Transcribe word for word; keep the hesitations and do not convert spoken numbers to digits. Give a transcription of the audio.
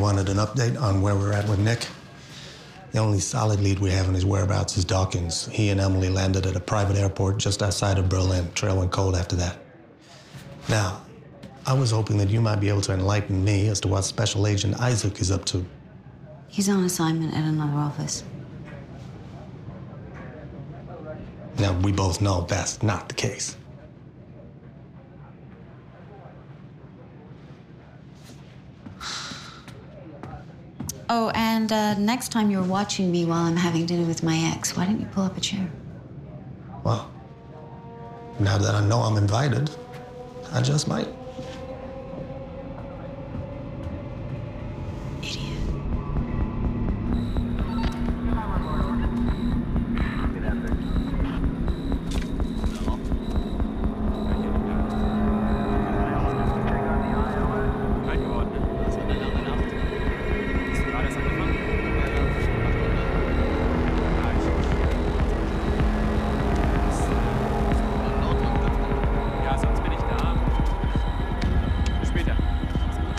wanted an update on where we're at with Nick. The only solid lead we have in his whereabouts is Dawkins. He and Emily landed at a private airport just outside of Berlin. Trail went cold after that. Now, I was hoping that you might be able to enlighten me as to what Special Agent Isaac is up to. He's on assignment at another office. Now, we both know that's not the case. Oh, and uh, next time you're watching me while I'm having dinner with my ex, why don't you pull up a chair? Well, now that I know I'm invited, I just might.